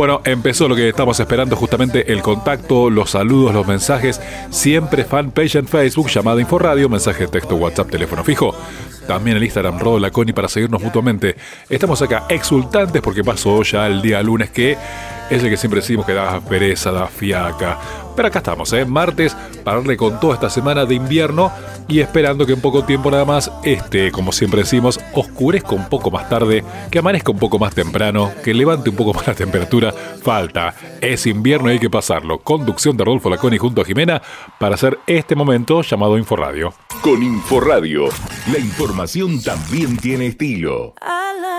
Bueno, empezó lo que estamos esperando, justamente el contacto, los saludos, los mensajes. Siempre fanpage en Facebook, llamada Inforradio, mensaje de texto, WhatsApp, teléfono fijo. También el Instagram Rodo Laconi para seguirnos mutuamente. Estamos acá exultantes porque pasó ya el día lunes, que es el que siempre decimos que da pereza, da fiaca. Pero acá estamos, martes, para darle con toda esta semana de invierno y esperando que en poco tiempo nada más, como siempre decimos, oscurezca un poco más tarde, que amanezca un poco más temprano, que levante un poco más la temperatura. Falta, es invierno y hay que pasarlo. Conducción de Rodolfo Laconi junto a Jimena para hacer este momento llamado Inforradio. Con Inforradio, la información también tiene estilo.